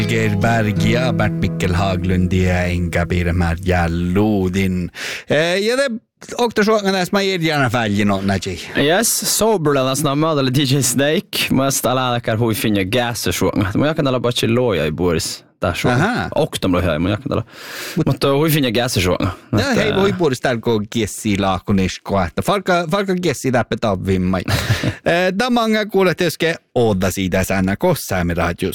Gerberg ja Bert Mikkel Haglund ja Inga Birmar Jalludin. Ja det okta suokan tässä mä irjana fäljin on näji. Yes, soberlana snamma eller DJ Snake. Måste alla kan hui finna gas suokan. Men jag kan alla bara chilloja i Boris. Där så. Okta mä höj, men jag kan alla. Mutta hui finna gas suokan. Ja hei voi Boris tärko gessi laakunesko että farka gessi täppä tavvimmai. Damanga kuulet joske odda siitä sänä kossaamme radio